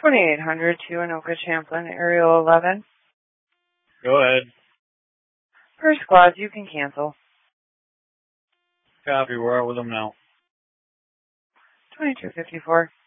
2800 to Anoka Champlin, Aerial 11. Go ahead. First squads, you can cancel. Copy, we're out with them now. 2254.